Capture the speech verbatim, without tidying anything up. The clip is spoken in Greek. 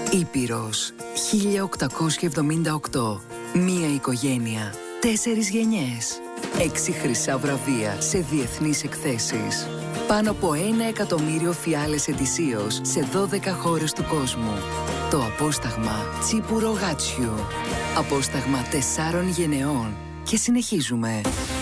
Ήπειρος χίλια οκτακόσια εβδομήντα οκτώ. Μία οικογένεια. Τέσσερις γενιές. Έξι χρυσά βραβεία σε διεθνείς εκθέσεις. Πάνω από ένα εκατομμύριο φιάλες ετησίως σε δώδεκα χώρες του κόσμου. Το απόσταγμα Τσίπουρο Γάτσιου. Απόσταγμα τεσσάρων γενεών. Και συνεχίζουμε.